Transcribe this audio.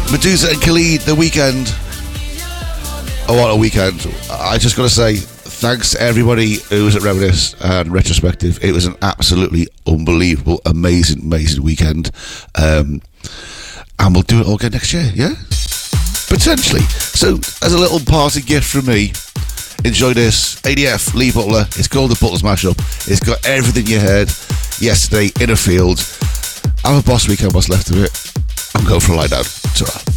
Medusa and Khalid, The Weekend. Oh, what a weekend. I just got to say, thanks to everybody who was at Reminisce and Retrospective. It was an absolutely unbelievable, amazing weekend. And we'll do it all again next year, yeah? Potentially. So, as a little party gift from me, enjoy this. ADF, Lee Butler. It's called the Butler's Mashup. It's got everything you heard yesterday in a field. I'm a boss weekend, what's left of it. I'm going for a lie down. Ta-ra.